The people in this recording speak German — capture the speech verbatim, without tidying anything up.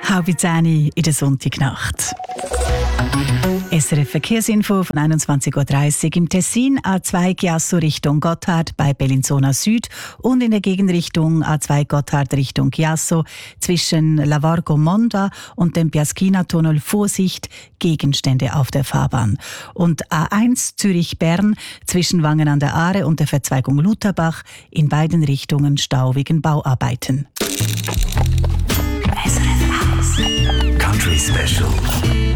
Halb zehn in der Sonntagnacht. S R F Verkehrsinfo von einundzwanzig Uhr dreißig im Tessin A zwei Chiasso Richtung Gotthard bei Bellinzona Süd und in der Gegenrichtung A zwei Gotthard Richtung Chiasso zwischen Lavargo Monda und dem Piaschina-Tunnel Vorsicht, Gegenstände auf der Fahrbahn. Und A eins Zürich-Bern zwischen Wangen an der Aare und der Verzweigung Lutherbach in beiden Richtungen Stau wegen Bauarbeiten. Country Special.